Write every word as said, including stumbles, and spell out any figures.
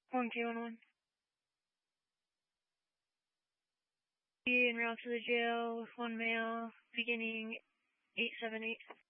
one K one one. Be en route to the jail with one male, beginning eight seven eight.